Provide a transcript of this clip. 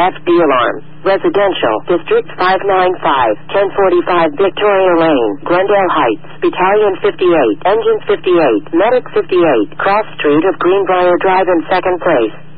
FD alarm. Residential, District 595, 1045 Victoria Lane, Glendale Heights, Battalion 58, Engine 58, Medic 58, Cross Street of Greenbrier Drive in 2nd place.